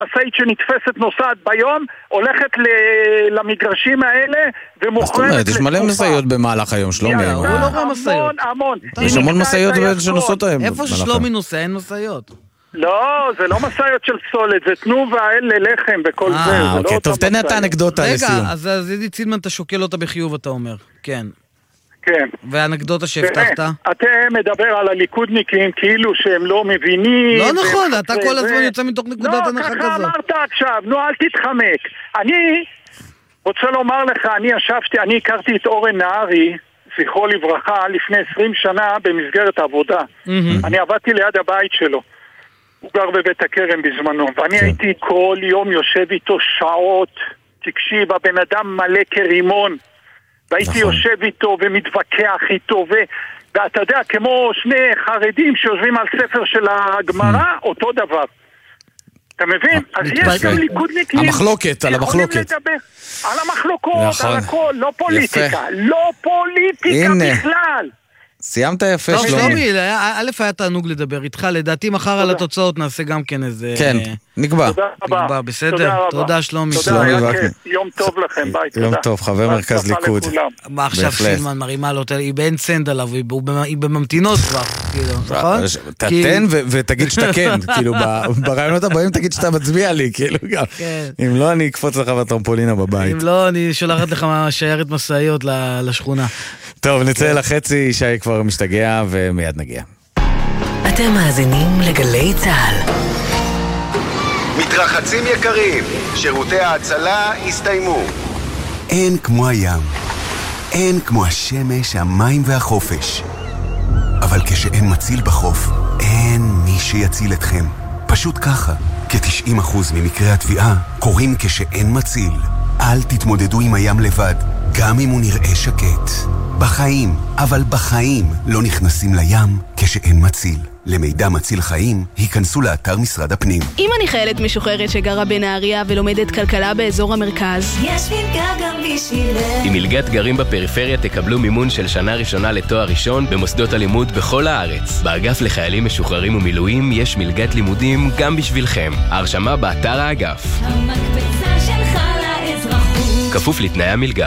משאית שנתפסת נוסעת ביום, הולכת למגרשים האלה ומוכרת... זאת אומרת, יש מלא משאיות במהלך היום, שלומי. הוא לא רואה משאיות. המון. יש המון משאיות שנוסעות היום. איפה ששלומי נוסע, אין משאיות. לא, זה לא משאיות של סולת, זה תנובה, אלה לחם וכל זה. אוקיי, טוב, תן את האנקדוטה לסיום. רגע, אז עידית צילמן, אתה שוקל אותה בחיוב, אתה אומר. כן. כן. והאנקדוטה שהבטחת? אתם מדבר על הליכודניקים כאילו שהם לא מבינים. לא נכון, אתה כל הזמן יוצא מתוך נקודת הנחה כזאת. לא, ככה אמרת עכשיו, נו אל תתחמק. אני רוצה לומר לך, אני הכרתי את אורן נהרי, זכרו לברכה, לפני 20 שנה במסגרת העבודה. אני עבדתי ליד הבית שלו. הוא גר בבית הכרם בזמנו, ואני הייתי כל יום יושב איתו שעות, תקשיב, הבן אדם מלא כרימון, והייתי יושב איתו ומתווכח איתו, ואתה יודע, כמו שני חרדים שיושבים על ספר של הגמרא, אותו דבר. אתה מבין? אז יש גם ליכודניקים. המחלוקת, על המחלוקת. על המחלוקות, על הכל, לא פוליטיקה. לא פוליטיקה בכלל. סיימת יפה, שלומי. שלומי. א' היה תענוג לדבר איתך, לדעתי מחר על התוצאות נעשה גם כן איזה... כן, נקבע. נקבע, בסדר? תודה שלומי. תודה, יום טוב לכם, ביי, תודה. יום טוב, חבר מרכז ליכוד. מה עכשיו סילמן מרימה לו, היא באין סנד עליו, היא בממתינות כבר, נכון? תתן ותגיד שאתה כן, כאילו ברעיונות הבאים תגיד שאתה מצביע לי, כאילו גם. אם לא, אני אקפוץ לך בטרמפולינה בבית. אם לא, אני שולחת לך שיירת מסעיות לשכונה. טוב, נצא לחצי, שי כבר משתגע ומיד נגיע. אתם מאזינים לגלי צהל. מתרחצים יקרים, שירותי ההצלה הסתיימו. אין כמו הים, אין כמו השמש, המים והחופש. אבל כשאין מציל בחוף, אין מי שיציל אתכם. פשוט ככה, כ-90% ממקרי התביעה קורים כשאין מציל. אל תתמודדו עם הים לבד, גם אם הוא נראה שקט. בחיים, אבל בחיים לא נכנסים לים כשאין מציל. למידע מציל חיים, היכנסו לאתר משרד הפנים. אם אני חיילת משוחררת שגרה בנהריה ולומדת כלכלה באזור המרכז, יש מלגה גם בשבילך. עם מלגת גרים בפריפריה תקבלו מימון של שנה ראשונה לתואר ראשון במוסדות הלימוד בכל הארץ. באגף לחיילים משוחררים ומילואים יש מלגת לימודים גם בשבילכם. ההרשמה באתר האגף. המקבצה שלך לאזרחות. כפוף לתנאי המלגה.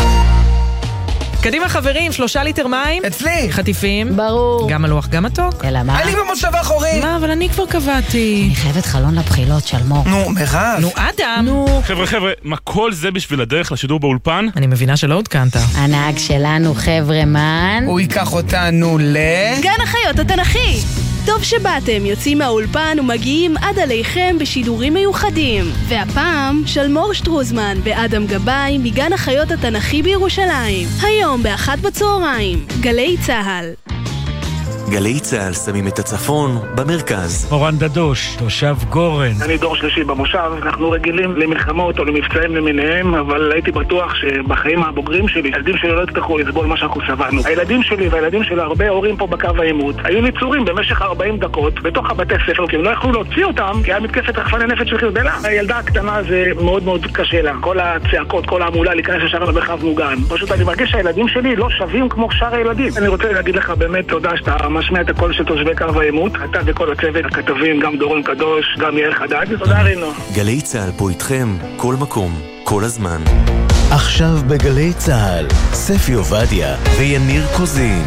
קדימה חברים, 3 ליטר מים. אצלי. חטיפים. ברור. גם הלוח, גם מתוק. אלא מה? אני במושב האחורי. מה, אבל אני כבר קבעתי. אני חייבת חלון לבחילות של מור. נו, מירב. נו, אדם. נו. חבר'ה, מה כל זה בשביל הדרך לשידור באולפן? אני מבינה שלא עודכנת. הנהג שלנו חבר'ה מן. הוא ייקח אותנו גן החיות התנ"כי. טוב שבאתם, יוצאים מהאולפן ומגיעים עד עליכם בשידורים מיוחדים. והפעם, שלמור שטרוזמן ואדם גבאי מגן החיות התנ"כי בירושלים. היום ב13:00. גלי צהל. גלי צהל שמים את הצפון במרכז. אורן דדוש, תושב גורן. אני דור שלישי במושב, אנחנו רגילים למלחמות או למבצעים למיניהם, אבל הייתי בטוח שבחיים הבוגרים שלי, הילדים שלי לא יצטרכו לסבול מה שאנחנו סבלנו. הילדים שלי והילדים של הרבה הורים פה בקו העימות היו ניצורים במשך 40 דקות בתוך הבתי ספר, כי הם לא יכלו להוציא אותם, כי היה מתקפת רחפני נפץ של חיזבאללה. הילדה הקטנה זה מאוד מאוד קשה לה. כל הצעקות, כל ההמולה להיכנס ישר למרחב מוגן. פשוט אני מרגיש שהילדים שלי לא שווים כמו שאר הילדים. אני רוצה להגיד לך באמת תודה שאתה משמיע את הקול של תושבי קו העימות, אתה וכל הצוות, הכתבים, גם דורון קדוש, גם יאיר חדד. תודה רינו. גלי צהל פה איתכם, כל מקום, כל הזמן. עכשיו בגלי צהל, ספי עובדיה ויניר קוזין.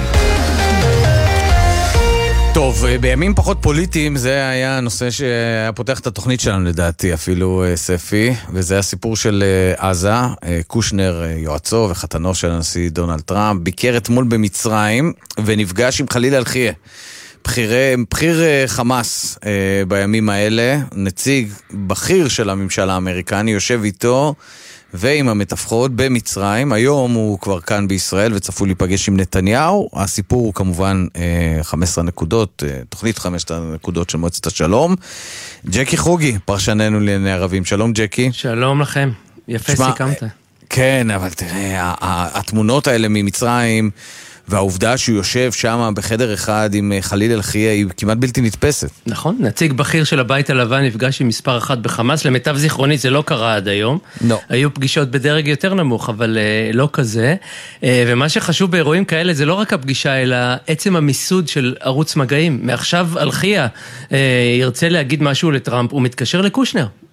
טוב, בימים פחות פוליטיים זה היה הנושא שהיה פותח את התוכנית שלנו לדעתי, אפילו ספי, וזה הסיפור של עזה. קושנר, יועצו וחתנו של הנשיא דונלד טראמפ, ביקר אתמול במצרים ונפגש עם חליל אלחיה, בכיר חמאס בימים האלה, נציג בכיר של הממשל האמריקני, יושב איתו ועם המתווכות במצרים. היום הוא כבר כאן בישראל וצפוי להיפגש עם נתניהו. הסיפור הוא כמובן 15 נקודות, תוכנית 15 נקודות של מועצת השלום. ג'קי חוגי, פרשננו לענייני ערבים. שלום ג'קי. שלום לכם, יפה סיכמת. כן, אבל תראה, התמונות האלה ממצרים והעובדה שהוא יושב שם בחדר אחד עם חליל אלחיה היא כמעט בלתי נתפסת. נכון, נציג בכיר של הבית הלבן נפגש עם מספר 1 בחמאס, למיטב זיכרוני זה לא קרה עד היום. לא. היו פגישות בדרג יותר נמוך, אבל לא כזה. ומה שחשוב באירועים כאלה זה לא רק הפגישה, אלא עצם המיסוד של ערוץ מגעים. מעכשיו אלחיה ירצה להגיד משהו לטראמפ, הוא מתקשר לקושנר.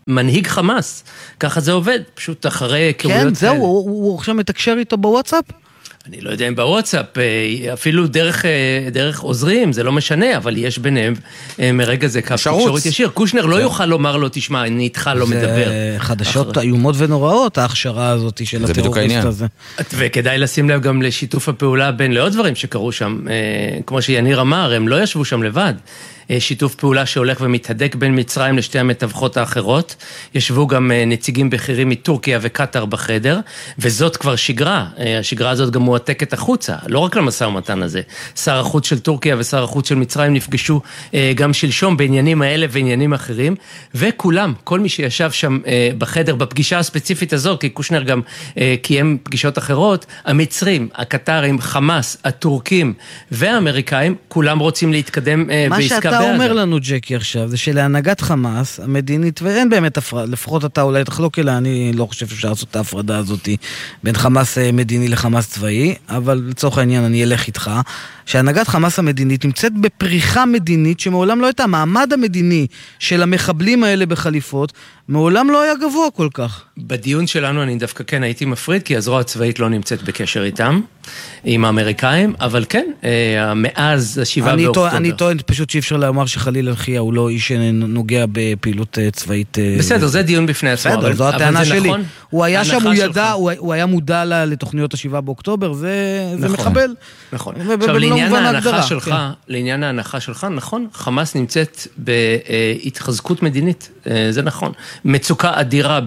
מנהיג חמאס. ככה זה עובד, פשוט אחרי קרויות. כן, זהו, הוא עכשיו מתקשר איתו בוואטסאפ? אני לא יודע אם בוואטסאפ, אפילו דרך עוזרים, זה לא משנה, אבל יש ביניהם מרגע זה קו תקשורת ישיר. קושנר לא יוכל לומר לו, תשמע, אני איתך לא מדבר. זה חדשות איומות ונוראות, ההכשרה הזאת של הטרוריסט הזה. וכדאי לשים לב גם לשיתוף הפעולה בין לעוד דברים שקרו שם. כמו שיניר אמר, הם לא ישבו שם לבד. שיתוף פעולה שהולך ומתהדק בין מצרים לשתי המתווכות האחרות. ישבו גם נציגים בכירים מטורקיה וקטר בחדר, וזאת כבר שגרה. השגרה הזאת גם מועתקת החוצה, לא רק למשא ומתן הזה. שר החוץ של טורקיה ושר החוץ של מצרים נפגשו גם שלשום בעניינים האלה ועניינים אחרים, וכולם, כל מי שישב שם בחדר בפגישה הספציפית הזו, כי קושנר גם קיים פגישות אחרות, המצרים, הקטרים, חמאס, הטורקים והאמריקאים, כולם רוצים להתקדם בעסקה. אתה אומר לנו, ג'קי, עכשיו, זה שלהנהגת חמאס, המדינית, ואין באמת הפרדה, לפחות אתה אולי תחלוק אליה, אני לא חושב שאפשר לעשות את ההפרדה הזאת בין חמאס מדיני לחמאס צבאי, אבל לצורך העניין אני אלך איתך, שהנהגת חמאס המדינית נמצאת בפריחה מדינית שמעולם לא הייתה. המעמד המדיני של המחבלים האלה בחליפות מעולם לא היה גבוה כל כך. בדיון שלנו אני דווקא כן הייתי מפריד, כי הזרוע הצבאית לא נמצאת בקשר איתם, עם האמריקאים, אבל כן, מאז 7 באוקטובר. אני טוען פשוט שאי אפשר לומר שחליל אלחיה הוא לא איש שנוגע בפעילות צבאית. בסדר, זה דיון בפני עצמו. בסדר, זו הטענה שלי. הוא היה שם, הוא היה מודע לתוכניות 7 באוקטובר, זה מחבל. נכון. עכשיו, לעניין ההנחה שלך, נכון, חמאס נמצאת בהתחזקות מדינית, זה נכון. מצוקה אדירה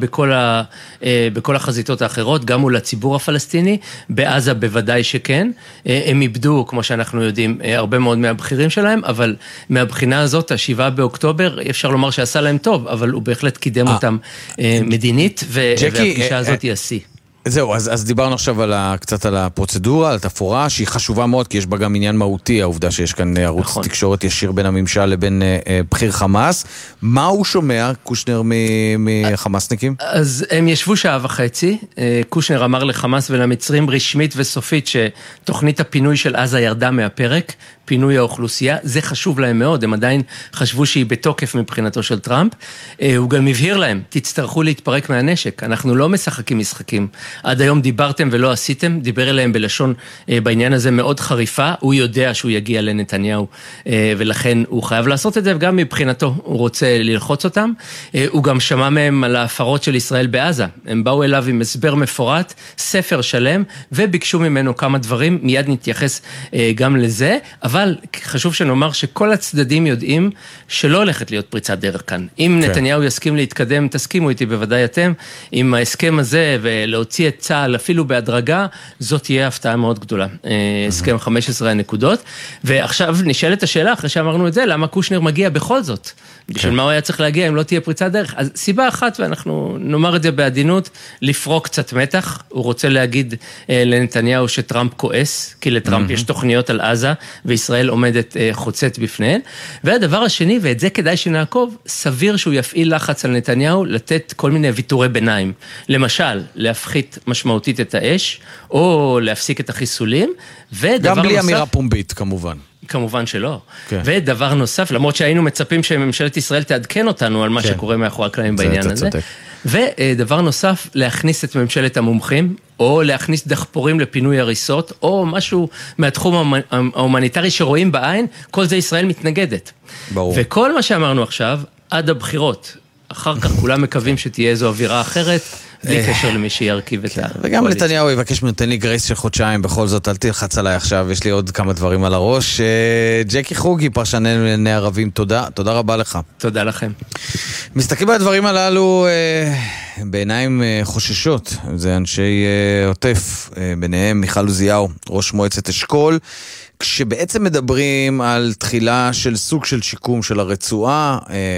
בכל החזיתות האחרות, גם מול הציבור הפלסטיני, בעזה בוודאי שכן. הם איבדו, כמו שאנחנו יודעים, הרבה מאוד מהבחירים שלהם, אבל מהבחינה הזאת, 7 באוקטובר, אפשר לומר שעשה להם טוב, אבל הוא בהחלט קידם אותם מדינית, והפגישה הזאת היא השיא. זהו, אז דיברנו עכשיו קצת על הפרוצדורה, על התפאורה, שהיא חשובה מאוד, כי יש בה גם עניין מהותי, העובדה שיש כאן ערוץ תקשורת ישיר בין הממשל לבין בכיר חמאס. מה הוא שומע, קושנר, מחמאסניקים? אז הם ישבו 1.5 שעות, קושנר אמר לחמאס ולמצרים רשמית וסופית שתוכנית הפינוי של עזה ירדה מהפרק, פינוי האוכלוסייה, זה חשוב להם מאוד, הם עדיין חשבו שהיא בתוקף מבחינתו של טראמפ, הוא גם הבהיר להם, תצטרכו להתפרק מהנשק, אנחנו לא משחקים משחקים, עד היום דיברתם ולא עשיתם, דיבר אליהם בלשון בעניין הזה מאוד חריפה, הוא יודע שהוא יגיע לנתניהו, ולכן הוא חייב לעשות את זה, וגם מבחינתו הוא רוצה ללחוץ אותם, הוא גם שמע מהם על ההפרות של ישראל בעזה, הם באו אליו עם הסבר מפורט, ספר שלם, וביקשו ממנו כמה דברים, מיד נתייחס גם לזה, אבל חשוב שנאמר שכל הצדדים יודעים שלא הולכת להיות פריצת דרך כאן. אם נתניהו יסכים להתקדם, תסכימו איתי בוודאי אתם, עם ההסכם הזה ולהוציא את צה"ל אפילו בהדרגה, זאת תהיה הפתעה מאוד גדולה. הסכם 15 הנקודות. ועכשיו נשאלת השאלה, אחרי שאמרנו את זה, למה קושנר מגיע בכל זאת? בשביל מה הוא היה צריך להגיע אם לא תהיה פריצת דרך? אז סיבה אחת, ואנחנו נאמר את זה בעדינות, לפרוק קצת מתח. הוא רוצה להגיד לנתניהו שטראמפ כועס, כי לטראמפ יש תוכניות על עזה, וישראל עומדת חוצת בפניהן. והדבר השני, ואת זה כדאי שנעקוב, סביר שהוא יפעיל לחץ על נתניהו לתת כל מיני ויתורי ביניים. למשל, להפחית משמעותית את האש, או להפסיק את החיסולים, גם בלי אמירה פומבית, כמובן. כמובן שלא. ודבר נוסף, למרות שהיינו מצפים שממשלת ישראל תעדכן אותנו על מה שקורה מאחורי הקלעים בעניין הזה. ודבר נוסף, להכניס את ממשלת המומחים, או להכניס דחפורים לפינוי הריסות, או משהו מהתחום ההומניטרי שרואים בעין, כל זה ישראל מתנגדת. ברור. וכל מה שאמרנו עכשיו, עד הבחירות, אחר כך כולם מקווים שתהיה איזו אווירה אחרת, בלי קשר למי שירכיב את הקואליציה. וגם נתניהו יבקש ממנו, תן לי גרייס של חודשיים, בכל זאת, אל תלחץ עליי עכשיו, יש לי עוד כמה דברים על הראש. ג'קי חוגי, פרשננו לענייני ערבים, תודה רבה לך. תודה לכם. מסתכלים בדברים הללו בעיניים חוששות, זה אנשי עוטף, ביניהם מיכל עוזיהו, ראש מועצת אשכול, כשבעצם מדברים על תחילה של סוג של שיקום של הרצועה,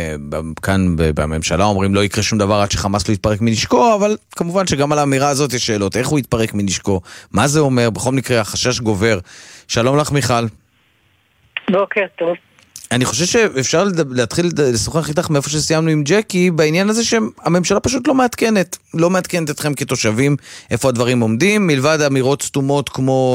כאן בממשלה אומרים לא יקרה שום דבר עד שחמאס לא יתפרק מנשקו, אבל כמובן שגם על האמירה הזאת יש שאלות, איך הוא יתפרק מנשקו, מה זה אומר, בכל מקרה החשש גובר. שלום לך מיכל. בוקר טוב. אני חושב שאפשר להתחיל לשוחח איתך מאיפה שסיימנו עם ג'קי, בעניין הזה שהממשלה פשוט לא מעדכנת אתכם כתושבים, איפה הדברים עומדים, מלבד אמירות סתומות כמו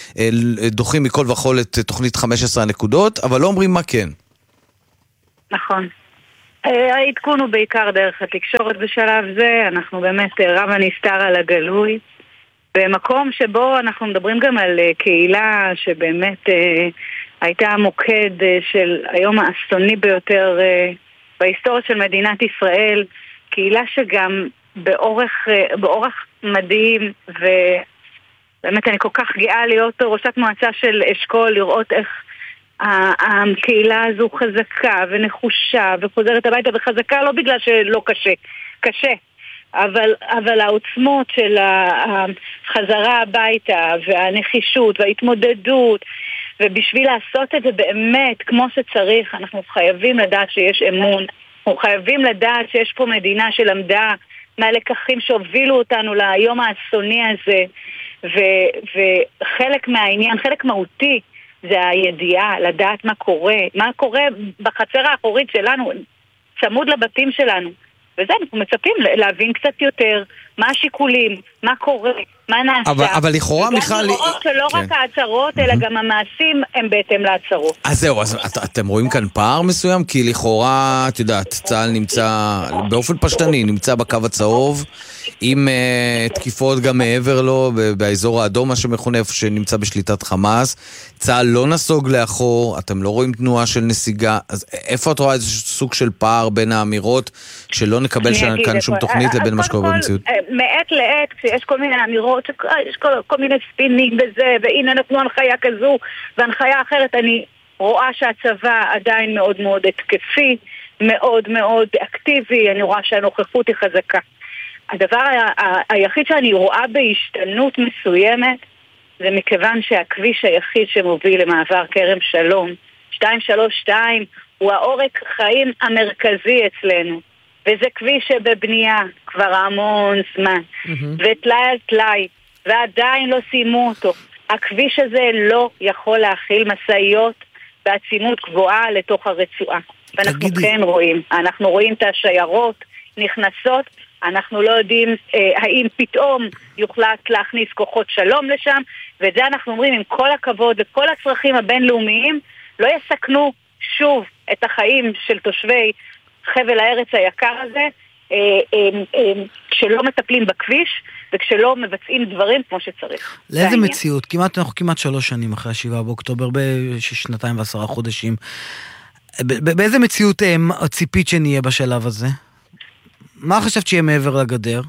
דוחים מכל וכל את תוכנית 15 הנקודות, אבל לא אומרים מה כן. נכון. העדכון הוא בעיקר דרך התקשורת בשלב זה, אנחנו באמת רב הנסתר על הגלוי, במקום שבו אנחנו מדברים גם על קהילה שבאמת הייתה המוקד של היום האסוני ביותר בהיסטוריה של מדינת ישראל, קהילה שגם באורח מדהים, ובאמת אני כל כך גאה להיות ראשת מועצה של אשכול, לראות איך הקהילה הזו חזקה ונחושה וחוזרת הביתה, וחזקה לא בגלל שלא קשה, אבל העוצמות של החזרה הביתה והנחישות וההתמודדות, ובשביל לעשות את זה באמת כמו שצריך, אנחנו חייבים לדעת שיש אמון, אנחנו חייבים לדעת שיש פה מדינה שלמדה מהלקחים שהובילו אותנו ליום האסוני הזה, וחלק מהעניין, חלק מהותי, זה הידיעה, לדעת מה קורה בחצר האחורית שלנו, צמוד לבתים שלנו. וזה אנחנו מצפים להבין קצת יותר מה השיקולים, מה קורה, מה נעשה. אבל לכאורה, מיכל... וגם לראות שלא רק ההצהרות, אלא גם המעשים הם בהתאם להצהרות. אז זהו, אז אתם רואים כאן פער מסוים? כי לכאורה, את יודעת, צה"ל נמצא באופן פשטני, נמצא בקו הצהוב, עם תקיפות גם מעבר לו, באזור האדום, מה שמכונה, איפה שנמצא בשליטת חמאס. צה"ל לא נסוג לאחור, אתם לא רואים תנועה של נסיגה, אז איפה את רואה איזה סוג של פער בין האמירות שלא נקבל כאן שום תוכנית לבין מה שקורה במציאות? מעת לעת, כשיש כל מיני אמירות, יש כל מיני ספינינג בזה, והנה נתנו הנחיה כזו והנחיה אחרת, אני רואה שהצבא עדיין מאוד מאוד התקפי, מאוד מאוד אקטיבי, אני רואה שהנוכחות היא חזקה. הדבר היחיד שאני רואה בהשתנות מסוימת, זה מכיוון שהכביש היחיד שמוביל למעבר כרם שלום, 232, הוא העורק חיים המרכזי אצלנו. וזה כביש שבבנייה כבר המון זמן, וטלאי על טלאי, ועדיין לא סיימו אותו. הכביש הזה לא יכול להכיל מסעיות בעצימות גבוהה לתוך הרצועה. ואנחנו כן רואים, אנחנו רואים את השיירות נכנסות, אנחנו לא יודעים האם פתאום יוחלט להכניס כוחות שלום לשם, ואת זה אנחנו אומרים עם כל הכבוד וכל הצרכים הבינלאומיים, לא יסכנו שוב את החיים של תושבי חבל הארץ היקר הזה, כשלא מטפלים בכביש וכשלא מבצעים דברים כמו שצריך. לאיזה מציאות? אנחנו כמעט 3 שנים אחרי 7 באוקטובר, בשנתיים ו10 חודשים. באיזה מציאות ציפית שנהיה בשלב הזה? מה חשבת שיהיה מעבר לגדר?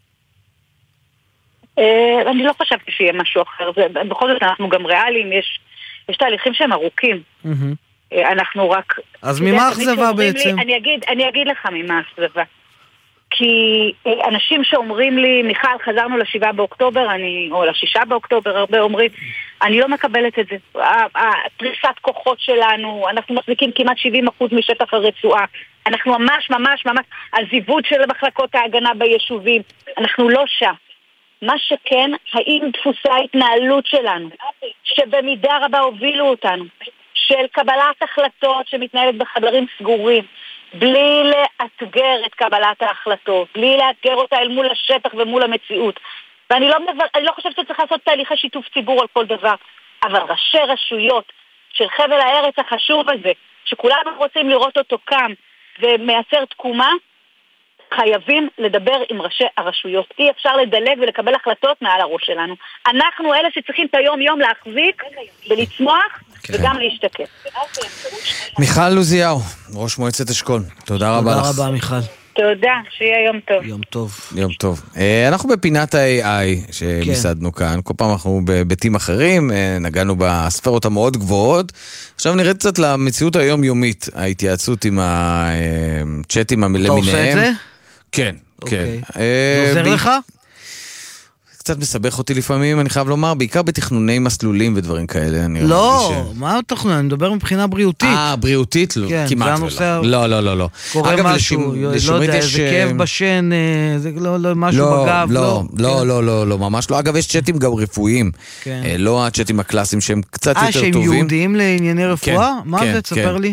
אני לא חשבתי שיהיה משהו אחר. בכל זאת אנחנו גם ריאליים, יש תהליכים שהם ארוכים. אנחנו רק... אז ממה אכזבה בעצם? אני אגיד לך ממה אכזבה. כי אנשים שאומרים לי, מיכל, חזרנו ל7 באוקטובר, או ל6 באוקטובר, הרבה אומרים, אני לא מקבלת את זה. הפריסת כוחות שלנו, אנחנו מחזיקים כמעט 70% משטח הרצועה. אנחנו ממש הזיוות של מחלקות ההגנה ביישובים. אנחנו לא שם. מה שכן, האם דפוסי ההתנהלות שלנו, שבמידה רבה הובילו אותנו, של קבלת החלטות שמתנהלת בחדרים סגורים, בלי לאתגר את קבלת ההחלטות, בלי לאתגר אותה אל מול השטח ומול המציאות. ואני לא חושבת שצריך לעשות תהליכי שיתוף ציבור על כל דבר, אבל ראשי רשויות של חבל הארץ החשוב הזה, שכולנו רוצים לראות אותו קם ומייצר תקומה, חייבים לדבר עם ראשי הרשויות. אי אפשר לדלג ולקבל החלטות מעל הראש שלנו. אנחנו אלה שצריכים את היום-יום להחזיק ולצמוח וגם להשתקף. מיכל לוזיהו, ראש מועצת אשכול, תודה רבה לך. תודה רבה מיכל. תודה, שיהיה יום טוב. יום טוב. יום טוב. אנחנו בפינת ה-AI שמיסדנו כאן, כל פעם אנחנו בביתים אחרים, נגענו בספרות המאוד גבוהות, עכשיו נראה קצת למציאות היומיומית, ההתייעצות עם הצ'אטים למיניהם. אתה עושה את זה? כן, כן. זה עוזר לך? קצת מסבך אותי לפעמים, אני חייב לומר, בעיקר בתכנוני מסלולים ודברים כאלה. לא, מה התכנון? אני מדבר מבחינה בריאותית. בריאותית? לא, כמעט לא. לא. קורה משהו, לא יודע, זה כאב בשן, זה לא משהו בגב, לא. לא, ממש לא. אגב, יש צ'אטים גם רפואיים, לא הצ'אטים הקלאסיים שהם קצת יותר טובים. שהם יהודיים לענייני רפואה? מה זה? תספר לי. כן.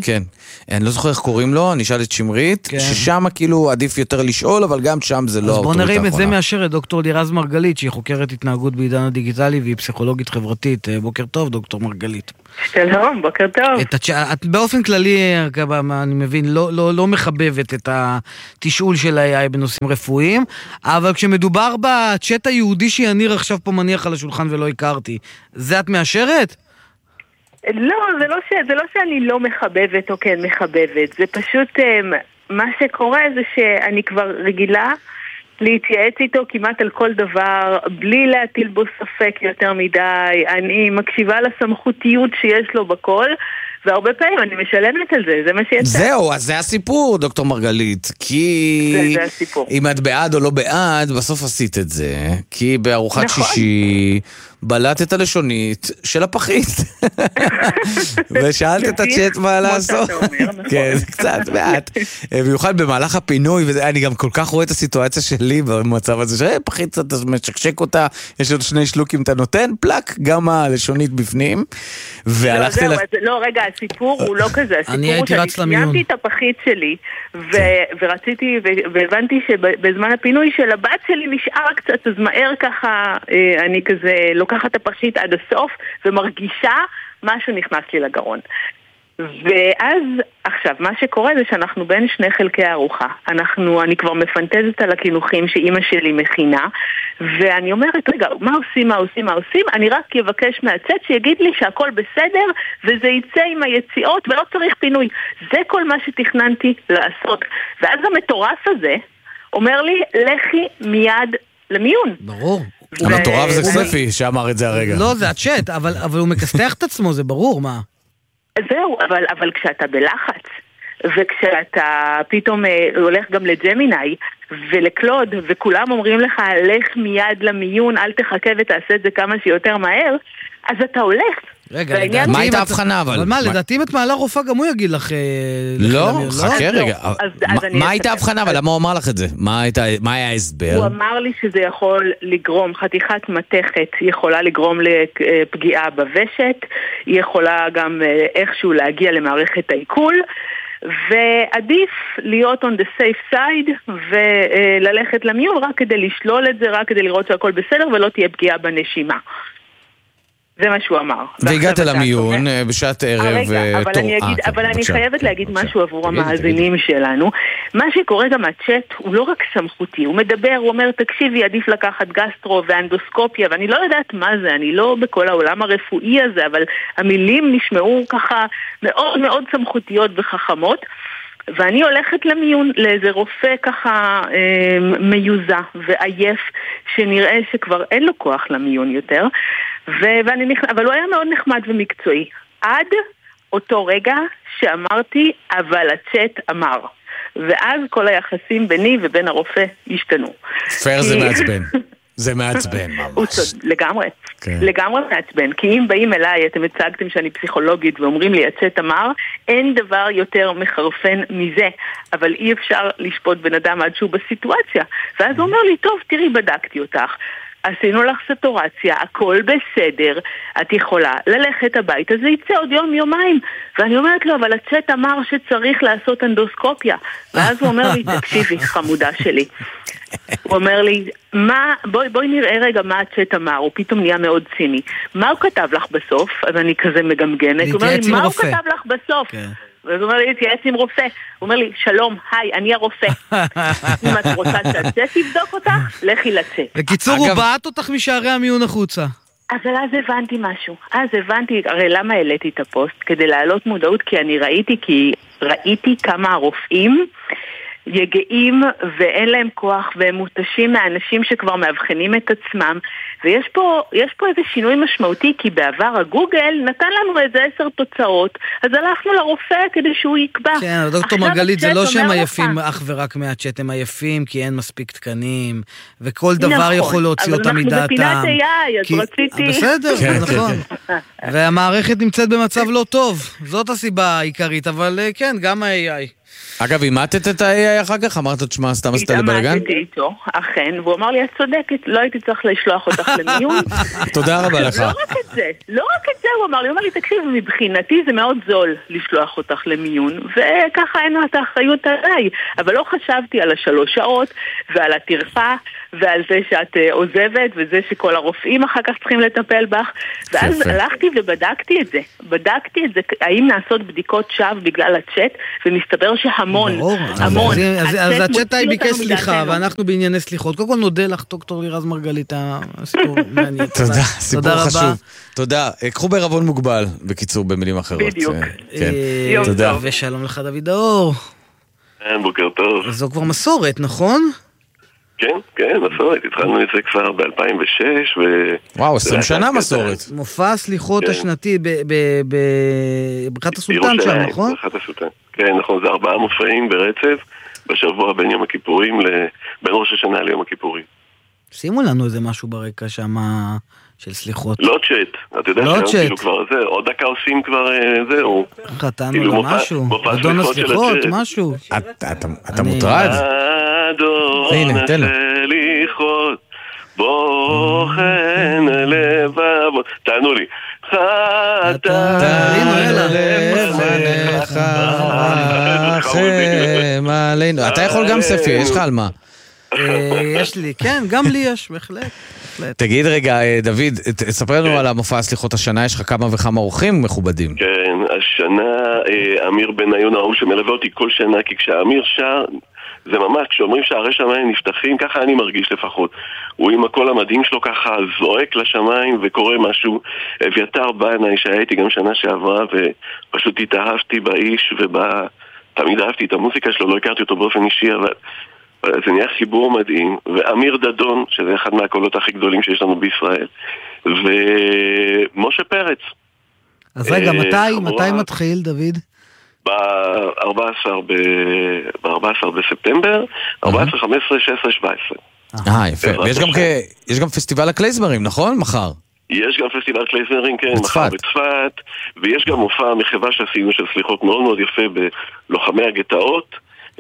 אני לא זוכר איך קוראים לו, אני אשאל את שמרית, ששם כאילו עדיף יותר לשאול, אבל גם שם זה לא אז בוא נראה אם את זה האחרונה. מאשר את דוקטור לירז מרגלית, שהיא חוקרת התנהגות בעידן הדיגיטלי, והיא פסיכולוגית חברתית. בוקר טוב, דוקטור מרגלית. שלום, בוקר טוב. את באופן כללי, אני מבין, לא מחבבת את התשאול של ה-AI בנושאים רפואיים, אבל כשמדובר בצ'אט היהודי שיניר עכשיו פה מניח על השולחן ולא הכרתי, זה את מאשרת? לא, זה לא שאני לא מחבבת או כן מחבבת, זה פשוט מה שקורה זה שאני כבר רגילה להתייעץ איתו כמעט על כל דבר, בלי להטיל בו ספק יותר מדי, אני מקשיבה לסמכותיות שיש לו בכל, והרבה פעמים אני משלמת על זה, זה מה שיצא. זהו, אז זה הסיפור, דוקטור מרגלית, כי זה הסיפור. אם את בעד או לא בעד, בסוף עשית את זה, כי בארוחת נכון. שישי בלעת הלשונית של הפחית, ושאלת את הצ'אט מה לעשות. כן, קצת מעט. במיוחד במהלך הפינוי, ואני גם כל כך רואה את הסיטואציה שלי במצב הזה, שפחית אתה משקשק אותה, יש עוד 2 שלוקים אתה נותן, פלק, גם הלשונית בפנים, והלכתי... לא, רגע, הסיפור הוא לא כזה, הסיפור הוא שאני סיימתי את הפחית שלי, ורציתי, והבנתי שבזמן הפינוי של הבת שלי נשאר קצת, אז מהר ככה, אני כזה לוקחת את הפחית עד הסוף, ומרגישה משהו נכנס לי לגרון. ואז, עכשיו, מה שקורה זה שאנחנו בין 2 חלקי הארוחה. אני כבר מפנטזת על הכינוחים שאימא שלי מכינה, ואני אומרת, רגע, מה עושים? אני רק אבקש מהצד שיגיד לי שהכל בסדר, וזה יצא עם היציאות, ולא צריך פינוי. זה כל מה שתכננתי לעשות. ואז המטורף הזה אומר לי, לכי מיד למיון. ברור. המטורף זה ספי שאמר את זה הרגע. לא, זה הצ'אט, אבל הוא מקסתח את עצמו, זה ברור, מה? זהו, אבל כשאתה בלחץ, וכשאתה פתאום הולך גם לג'מיני ולקלוד, וכולם אומרים לך, לך מיד למיון, אל תחכה ותעשה את זה כמה שיותר מהר, אז אתה הולך. רגע, מה הייתה הבחנה אבל? אבל מה, לדעתי אם את מעלה רופאה גם הוא יגיד לך... לא, חכה רגע. מה הייתה הבחנה? אבל למה הוא אמר לך את זה? מה היה ההסבר? הוא אמר לי שזה יכול לגרום, חתיכת מתכת יכולה לגרום לפגיעה בוושת, היא יכולה גם איכשהו להגיע למערכת העיכול, ועדיף להיות on the safe side וללכת למיון רק כדי לשלול את זה, רק כדי לראות שהכל בסדר ולא תהיה פגיעה בנשימה. זה מה שהוא אמר. והגעת למיון בשעת ערב. אבל אני חייבת להגיד משהו עבור המאזינים שלנו. מה שקורה גם הצ'אט הוא לא רק סמכותי, הוא מדבר, הוא אומר, תקשיבי, עדיף לקחת גסטרו ואנדוסקופיה, ואני לא יודעת מה זה, אני לא בכל העולם הרפואי הזה, אבל המילים נשמעו ככה מאוד מאוד סמכותיות וחכמות. ואני הולכת למיון לאיזה רופא ככה מיוזע ועייף, שנראה שכבר אין לו כוח למיון יותר, אבל הוא היה מאוד נחמד ומקצועי עד אותו רגע שאמרתי אבל הצ'אט אמר, ואז כל היחסים ביני ובין הרופא השתנו. פייר זה מעצבן. זה מעצבן ממש. לגמרי, לגמרי מעצבן. כי אם באים אליי, אתם הצגתם שאני פסיכולוגית ואומרים לי, הצ'אט אמר, אין דבר יותר מחרפן מזה, אבל אי אפשר לשפוט בן אדם עד שהוא בסיטואציה. ואז הוא אומר לי, טוב, תראי, בדקתי אותך. עשינו לך סטורציה, הכל בסדר, את יכולה ללכת הביתה, זה יצא עוד יום-יומיים. ואני אומרת לו, אבל הצ'אט אמר שצריך לעשות אנדוסקופיה. ואז הוא אומר לי, תקשיבי, חמודה שלי. הוא אומר לי, בואי נראה רגע מה הצ'אט אמר, הוא פתאום נהיה מאוד ציני. מה הוא כתב לך בסוף? אז אני כזה מגמגנת. הוא אומר לי, מה הוא כתב לך בסוף? ואז הוא אומר לי, תייעץ עם רופא. הוא אומר לי, שלום, היי, אני הרופא. אם את רוצה שהצ'אט יבדוק אותך, לכי לצ'אט. בקיצור, הוא בעט אותך משערי המיון החוצה. אבל אז הבנתי משהו. הרי למה העליתי את הפוסט? כדי להעלות מודעות, כי ראיתי כמה הרופאים יגעים ואין להם כוח והם מותשים מהאנשים שכבר מאבחנים את עצמם, ויש פה איזה שינוי משמעותי, כי בעבר הגוגל נתן לנו איזה 10 תוצאות, אז הלכנו לרופא כדי שהוא יקבע. כן, דוקטור מרגלית, זה לא שהם עייפים אך ורק מהצ'אט, הם עייפים כי אין מספיק תקנים, וכל דבר יכול להוציא אותם מדעתם. אבל אנחנו בפינת AI, אז רציתי... בסדר, נכון. והמערכת נמצאת במצב לא טוב, זאת הסיבה העיקרית, אבל כן, גם ה-AI. אגב, אימתת את ה-AI אחר כך? אמרת, תשמע, סתם עשתה לבלגן? התאמתתי איתו, אכן, והוא אמר לי, את צודקת, לא הייתי צריך לשלוח אותך למיון. תודה רבה לך. לא רק את זה, הוא אמר לי, תקשיב, מבחינתי זה מאוד זול לשלוח אותך למיון, וככה אין את האחריות עליי, אבל לא חשבתי על 3 שעות, ועל הטרחה, ועל זה שאת עוזבת, וזה שכל הרופאים אחר כך צריכים לטפל בך, ואז הלכתי ובדקתי את זה, האם נעשות בדיקות שווא בגלל הצ'אט, ומסתבר שהמון, המון. אז הצ'אט ביקש סליחה, ואנחנו בענייני סליחות. קודם כל נודה לך, דוקטור לירז מרגלית, הסיפור מעניין. תודה, סיפור חשוב. תודה. קחו בערבון מוגבל, בקיצור, במילים אחרות. בדיוק. תודה. ושלום לך, דוד האור. בוקר טוב. זו כבר מסורת, נכון? כן, מסורת. התחלנו את זה כבר ב-2006. וואו, 20 שנה מסורת. מופע הסליחות השנתי בברכת הסולטן שם, נכון? ברכת הסולטן. כן, נכון, זה 4 מופעים ברצף, בשבוע בין יום הכיפורים, בין ראש השנה ליום הכיפורים. שימו לנו איזה משהו ברקע שם של סליחות. לא צ'אט, אתה יודע שכאילו כבר זה, עוד דקה עושים כבר זהו. חתנו לו משהו, אדון הסליחות, משהו. אתה מוטרד? אדון הסליחות, בוחן לבבות, תענו לי. אתה יכול גם ספי, יש לך על מה? יש לי, כן, גם לי יש, בהחלט. תגיד רגע, דוד, תספר לנו על המופע הסליחות השנה, יש לך כמה וכמה אורחים מכובדים. כן, השנה אמיר בניון ההוא שמלווה אותי כל שנה, כי כשאמיר שר, זה ממש, כשאומרים שערי שמיים נפתחים, ככה אני מרגיש לפחות. הוא עם הקול המדהים שלו ככה זועק לשמיים וקורא משהו. אביתר בנאי שהיה איתי גם שנה שעברה, ופשוט התאהבתי באיש תמיד אהבתי את המוזיקה שלו, לא הכרתי אותו באופן אישי, אבל זה נהיה חיבור מדהים. ואמיר דדון, שזה אחד מהקולות הכי גדולים שיש לנו בישראל, ומשה פרץ. אז רגע, מתי מתחיל, דוד? ב-14 בספטמבר, 14, 15, 16, 17. יפה. ויש גם פסטיבל הקלייזמרים, נכון? מחר. יש גם פסטיבל קלייזמרים, כן, מחר בצפת, ויש גם מופע מחווה שעשינו של סליחות מאוד מאוד יפה בלוחמי הגטאות,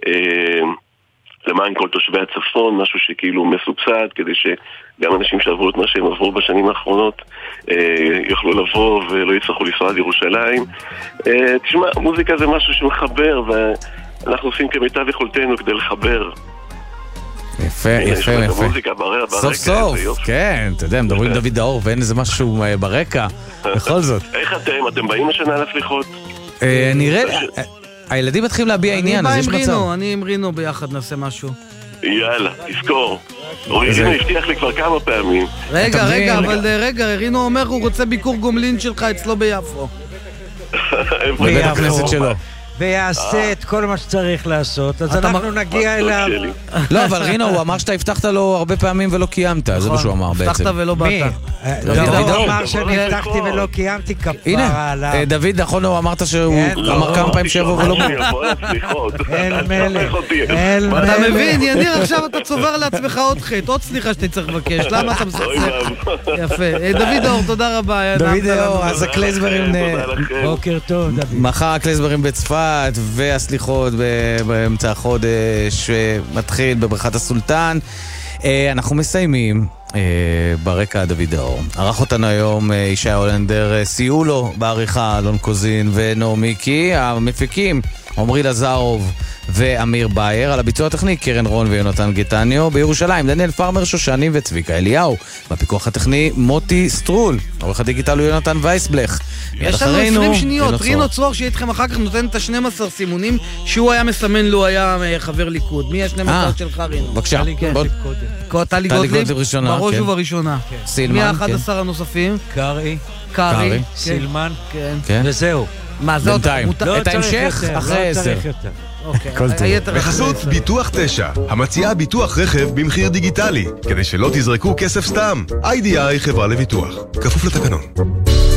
למען כל תושבי הצפון, משהו שכאילו מסובסד, כדי שגם אנשים שעברו את מה שהם עברו בשנים האחרונות יוכלו לבוא ולא יצטרכו לנסוע עד ירושלים. תשמע, מוזיקה זה משהו שמחבר, ואנחנו עושים כמיטב יכולתנו כדי לחבר. יפה, יפה, יפה. סוף סוף, כן, אתה יודע, מדברים דוד האור ואין איזה משהו ברקע, בכל זאת. איך אתם באים השנה לסליחות? נראה... הילדים מתחילים להביע עניין, אז יש מצב. אני עם רינו ביחד נעשה משהו. יאללה, תזכור. רינו הבטיח לי כבר כמה פעמים. רגע, רינו אומר הוא רוצה ביקור גומלין שלך אצלו ביפו. בבית הכנסת שלו. ויעשה את כל מה שצריך לעשות, אז אנחנו נגיע אליו. לא, אבל רינו, הוא אמר שאתה הבטחת לו הרבה פעמים ולא קיימת, זה מה שהוא אמר בעצם. הבטחת ולא באת. דוד אמר שאני הבטחתי ולא קיימתי כפרה עליו. הנה, דוד, נכון, הוא אמרת שהוא אמר כמה פעמים שיבוא ולא אל מלך. אתה מבין, יניר, עכשיו אתה צובר לעצמך עוד חטא, עוד סליחה שאתה צריך לבקש, למה אתה מסכסך? יפה. דוד אור, תודה רבה. דוד אור, אז הקלייזמרים... בוקר טוב, דוד. מחר הקלייזמרים בצפת, והסליחות באמצע החודש מתחיל בברכת הסולטן. אנחנו מסיימים ברקע דוד האור. ערך אותנו היום ישי הולנדר, סייעו לו בעריכה אלון קוזין ונעמי קי, המפיקים עמרי לזרוב ואמיר בייר, על הביצוע הטכני קרן רון ויונתן גטניו, בירושלים דניאל פרמר שושני וצביקה אליהו, בפיקוח הטכני מוטי סטרול, עורך הדיגיטל הוא יונתן וייסבלך. יש לנו 20 שניות, רינו צרור שיהיה איתכם אחר כך נותן את ה-12 סימונים שהוא היה מסמן לו, היה חבר ליכוד. מי ה-12 שלך, רינו? בבקשה. טלי גוטליב ראשונה, בראש ובראשונה. סילמן, מי ה-11 הנוספים? קרי, סילמן, וזהו. מה, זה עוד? את ההמשך אחרי 10. בחסות ביטוח 9, המציעה ביטוח רכב במחיר דיגיטלי, כדי שלא תזרקו כסף סתם. IDI חברה לביטוח, כפוף לתקנון.